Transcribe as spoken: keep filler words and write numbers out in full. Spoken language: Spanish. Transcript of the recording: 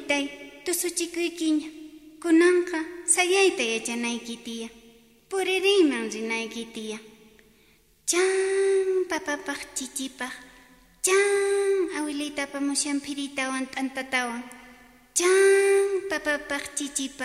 taytay, tusuchikuykiña. Kunanqa sayayta yachanayki tiya. Puririyman rinayki tiya. Chan papapaq chichipaq. Chan abuelita apamushan phiritawan t'antatawan. Chan papapaq chichipaq.